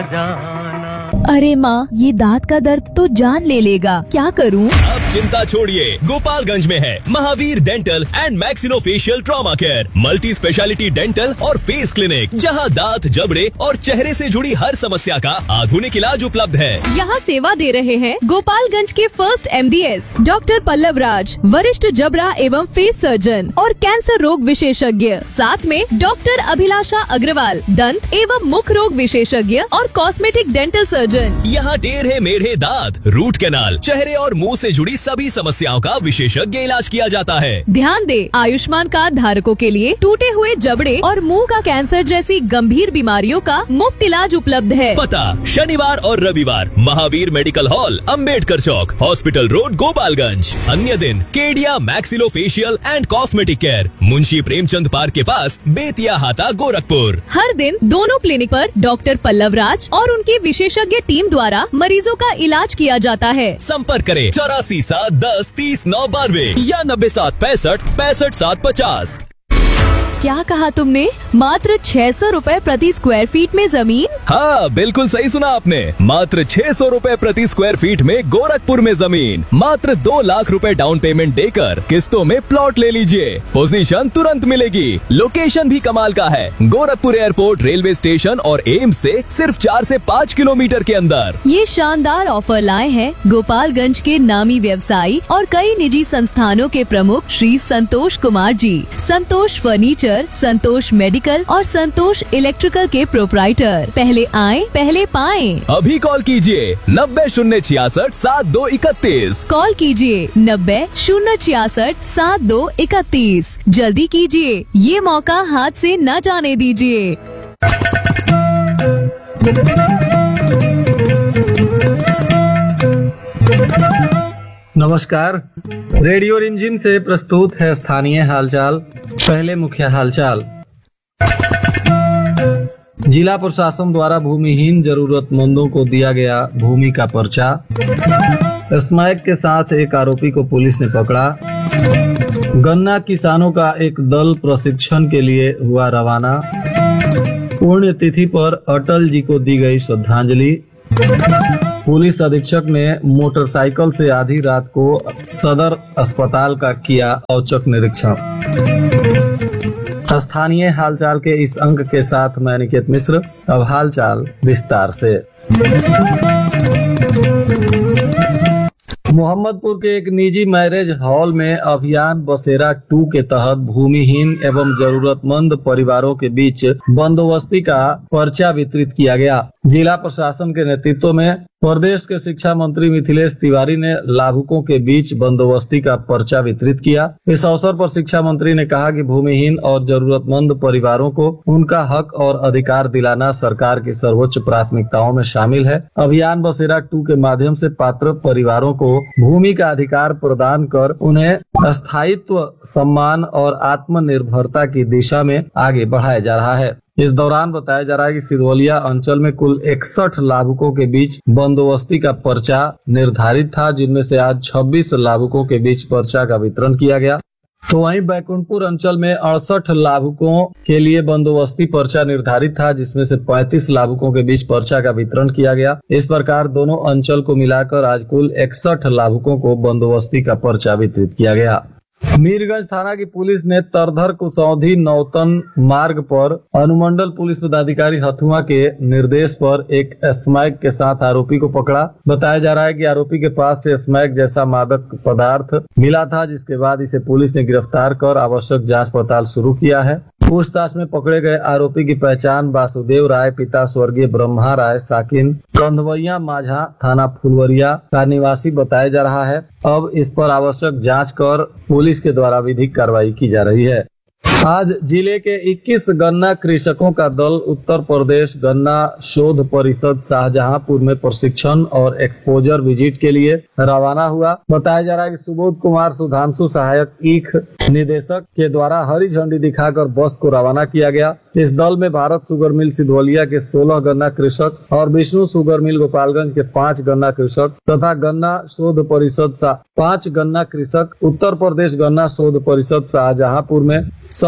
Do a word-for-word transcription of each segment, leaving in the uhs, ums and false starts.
अरे माँ, ये दांत का दर्द तो जान ले लेगा, क्या करूँ? अब चिंता छोड़िए, गोपालगंज में है Mahavir dental and maxillofacial trauma care, multi speciality dental और फेस क्लिनिक, जहां दांत, जबड़े और चेहरे से जुड़ी हर समस्या का आधुनिक इलाज उपलब्ध है। यहाँ सेवा दे रहे हैं गोपालगंज के first M D S doctor Pallav राज, वरिष्ठ जबड़ा एवं फेस सर्जन और कैंसर रोग विशेषज्ञ। साथ में डॉक्टर अभिलाषा अग्रवाल, दंत एवं मुख रोग विशेषज्ञ और कॉस्मेटिक डेंटल सर्जन। यहाँ टेढ़े मेढ़े दांत, रूट कैनाल, चेहरे और मुंह से जुड़ी सभी समस्याओं का विशेषज्ञ इलाज किया जाता है। ध्यान दे, आयुष्मान कार्ड धारकों के लिए टूटे हुए जबड़े और मुंह का कैंसर जैसी गंभीर बीमारियों का मुफ्त इलाज उपलब्ध है। पता शनिवार और रविवार महावीर मेडिकल हॉल, अंबेडकर चौक, हॉस्पिटल रोड, गोपालगंज। अन्य दिन Kedia maxillofacial and cosmetic care, Munshi Premchand park के पास, बेतिया हाता, गोरखपुर। हर दिन दोनों क्लिनिक पर डॉक्टर पल्लव राज और उनकी विशेषज्ञ टीम द्वारा मरीजों का इलाज किया जाता है। संपर्क करें चौरासी सात दस तीस नौ बानवे या नब्बे सात पैंसठ पैंसठ सात पचास। क्या कहा तुमने? मात्र छह सौ रूपए प्रति स्क्वायर फीट में जमीन? हाँ, बिल्कुल सही सुना आपने। मात्र छह सौ रूपए प्रति स्क्वायर फीट में गोरखपुर में जमीन। मात्र दो लाख रुपए डाउन पेमेंट देकर किस्तों में प्लॉट ले लीजिए। पोजीशन तुरंत मिलेगी। लोकेशन भी कमाल का है, गोरखपुर एयरपोर्ट, रेलवे स्टेशन और एम्स से सिर्फ चार से पाँच किलोमीटर के अंदर। ये शानदार ऑफर लाए हैं गोपालगंज के नामी व्यवसायी और कई निजी संस्थानों के प्रमुख श्री संतोष कुमार जी। संतोष फर्नीचर, संतोष मेडिकल और संतोष इलेक्ट्रिकल के प्रोप्राइटर। पहले आएं, पहले पाएं। अभी कॉल कीजिए नब्बे शून्य छियासठ सात दो इकतीस। कॉल कीजिए नब्बे शून्य छियासठ सात दो इकतीस। जल्दी कीजिए, ये मौका हाथ से न जाने दीजिए। नमस्कार, रेडियो रिमझिम से प्रस्तुत है स्थानीय हालचाल। पहले मुख्य हालचाल। जिला प्रशासन द्वारा भूमिहीन जरूरतमंदों को दिया गया भूमि का पर्चा। स्मैक के साथ एक आरोपी को पुलिस ने पकड़ा। गन्ना किसानों का एक दल प्रशिक्षण के लिए हुआ रवाना। पुण्यतिथि पर अटल जी को दी गई श्रद्धांजलि। पुलिस अधीक्षक ने मोटरसाइकिल से आधी रात को सदर अस्पताल का किया औचक निरीक्षण। स्थानीय हालचाल के इस अंक के साथ मैं निकेत मिश्र। अब हालचाल विस्तार से। मोहम्मदपुर के एक निजी मैरिज हॉल में अभियान बसेरा टू के तहत भूमिहीन एवं जरूरतमंद परिवारों के बीच बंदोबस्ती का पर्चा वितरित किया गया। जिला प्रशासन के नेतृत्व में प्रदेश के शिक्षा मंत्री मिथिलेश तिवारी ने लाभुकों के बीच बंदोबस्ती का पर्चा वितरित किया। इस अवसर पर शिक्षा मंत्री ने कहा कि भूमिहीन और जरूरतमंद परिवारों को उनका हक और अधिकार दिलाना सरकार की सर्वोच्च प्राथमिकताओं में शामिल है। अभियान बसेरा टू के माध्यम से पात्र परिवारों को भूमि का अधिकार प्रदान कर उन्हें स्थायित्व, सम्मान और आत्मनिर्भरता की दिशा में आगे बढ़ाया जा रहा है। इस दौरान बताया जा रहा है कि सिधवलिया अंचल में कुल इकसठ लाभुकों के बीच बंदोबस्ती का पर्चा निर्धारित था, जिनमें से आज छब्बीस लाभुकों के बीच पर्चा का वितरण किया गया। तो वहीं बैकुंठपुर अंचल में अड़सठ लाभुकों के लिए बंदोबस्ती पर्चा निर्धारित था, जिसमें से पैंतीस लाभुकों के बीच पर्चा का वितरण किया गया। इस प्रकार दोनों अंचल को मिलाकर आज कुल इकसठ लाभुकों को बंदोबस्ती का पर्चा वितरित किया गया। मीरगंज थाना की पुलिस ने तरधर कुसौधी नौतन मार्ग पर अनुमंडल पुलिस पदाधिकारी हथुआ के निर्देश पर एक स्मैक के साथ आरोपी को पकड़ा। बताया जा रहा है कि आरोपी के पास से स्मैक जैसा मादक पदार्थ मिला था, जिसके बाद इसे पुलिस ने गिरफ्तार कर आवश्यक जांच पड़ताल शुरू किया है। पूछताछ में पकड़े गए आरोपी की पहचान वासुदेव राय, पिता स्वर्गीय ब्रह्मा राय, साकिन कंधवैया माझा, थाना फुलवरिया का निवासी बताया जा रहा है। अब इस पर आवश्यक जांच कर पुलिस के द्वारा विधिक कार्रवाई की जा रही है। आज जिले के इक्कीस गन्ना कृषकों का दल उत्तर प्रदेश गन्ना शोध परिषद शाहजहांपुर में प्रशिक्षण और एक्सपोजर विजिट के लिए रवाना हुआ। बताया जा रहा है कि सुबोध कुमार सुधांशु सहायक ईख निदेशक के द्वारा हरी झंडी दिखाकर बस को रवाना किया गया। इस दल में भारत शुगर मिल सिधवलिया के सोलह गन्ना कृषक और विष्णु शुगर मिल गोपालगंज के पांच गन्ना कृषक तथा गन्ना शोध परिषद पांच गन्ना कृषक, उत्तर प्रदेश गन्ना शोध परिषद शाहजहांपुर में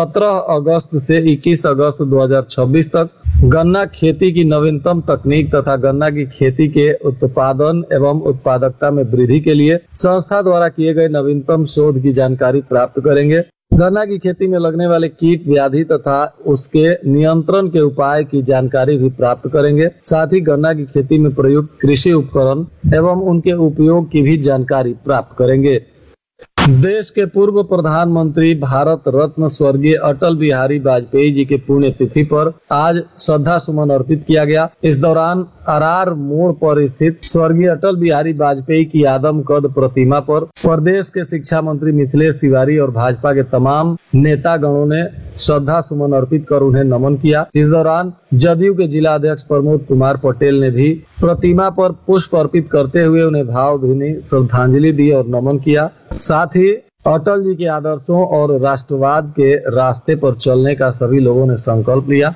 सत्रह अगस्त से इक्कीस अगस्त दो हज़ार छब्बीस तक गन्ना खेती की नवीनतम तकनीक तथा गन्ना की खेती के उत्पादन एवं उत्पादकता में वृद्धि के लिए संस्था द्वारा किए गए नवीनतम शोध की जानकारी प्राप्त करेंगे। गन्ना की खेती में लगने वाले कीट व्याधि तथा उसके नियंत्रण के उपाय की जानकारी भी प्राप्त करेंगे। साथ ही गन्ना की खेती में प्रयुक्त कृषि उपकरण एवं उनके उपयोग की भी जानकारी प्राप्त करेंगे। देश के पूर्व प्रधानमंत्री भारत रत्न स्वर्गीय अटल बिहारी वाजपेयी जी के पुण्यतिथि पर आज श्रद्धा सुमन अर्पित किया गया। इस दौरान अरार मोड़ पर स्थित स्वर्गीय अटल बिहारी वाजपेयी की आदम कद प्रतिमा पर प्रदेश के शिक्षा मंत्री मिथिलेश तिवारी और भाजपा के तमाम नेतागणों ने श्रद्धा सुमन अर्पित कर उन्हें नमन किया। इस दौरान जदयू के जिला अध्यक्ष प्रमोद कुमार पटेल ने भी प्रतिमा पर पुष्प अर्पित करते हुए उन्हें भावभीनी श्रद्धांजलि दी और नमन किया। साथ ही अटल जी के आदर्शों और राष्ट्रवाद के रास्ते पर चलने का सभी लोगों ने संकल्प लिया।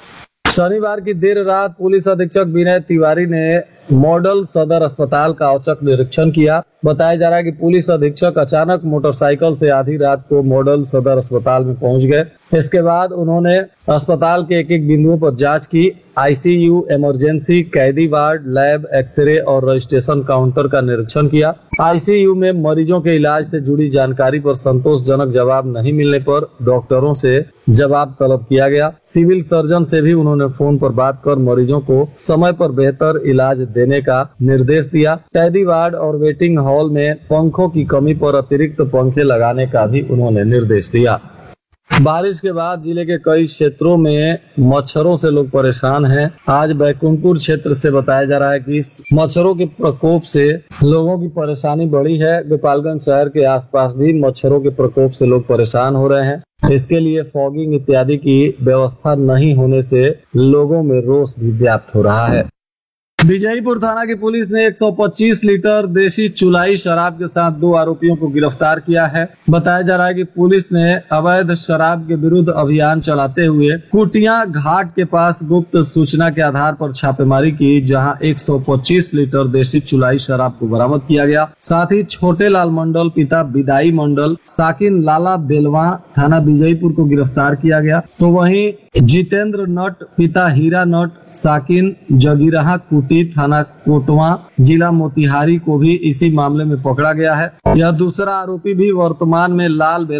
शनिवार की देर रात पुलिस अधीक्षक विनय तिवारी ने मॉडल सदर अस्पताल का औचक निरीक्षण किया। बताया जा रहा है कि पुलिस अधीक्षक अचानक मोटरसाइकिल से आधी रात को मॉडल सदर अस्पताल में पहुंच गए। इसके बाद उन्होंने अस्पताल के एक एक बिंदुओं पर जांच की। आईसीयू, इमरजेंसी, कैदी वार्ड, लैब, एक्सरे और रजिस्ट्रेशन काउंटर का निरीक्षण किया। आईसीयू में मरीजों के इलाज से जुड़ी जानकारी पर संतोषजनक जवाब नहीं मिलने पर डॉक्टरों से जवाब तलब किया गया। सिविल सर्जन से भी उन्होंने फोन पर बात कर मरीजों को समय पर बेहतर इलाज देने का निर्देश दिया। कैदी वार्ड और वेटिंग हॉल में पंखों की कमी पर अतिरिक्त पंखे लगाने का भी उन्होंने निर्देश दिया। बारिश के बाद जिले के कई क्षेत्रों में मच्छरों से लोग परेशान हैं। आज बैकुंठपुर क्षेत्र से बताया जा रहा है कि मच्छरों के प्रकोप से लोगों की परेशानी बढ़ी है। गोपालगंज शहर के आसपास भी मच्छरों के प्रकोप से लोग परेशान हो रहे हैं। इसके लिए फॉगिंग इत्यादि की व्यवस्था नहीं होने से लोगों में रोष भी व्याप्त हो रहा है। विजयपुर थाना की पुलिस ने एक सौ पच्चीस लीटर देशी चुलाई शराब के साथ दो आरोपियों को गिरफ्तार किया है। बताया जा रहा है कि पुलिस ने अवैध शराब के विरुद्ध अभियान चलाते हुए कुटिया घाट के पास गुप्त सूचना के आधार पर छापेमारी की, जहां एक सौ पच्चीस लीटर देशी चुलाई शराब को बरामद किया गया। साथ ही छोटे लाल मंडल पिता विदाई मंडल साकिन लाला बेलवा थाना विजयपुर को गिरफ्तार किया गया। तो वहीं जितेंद्र नट पिता हीरा नट साकिन जगीरहा कुटी थाना कोटवा जिला मोतिहारी को भी इसी मामले में पकड़ा गया है। यह दूसरा आरोपी भी वर्तमान में लाल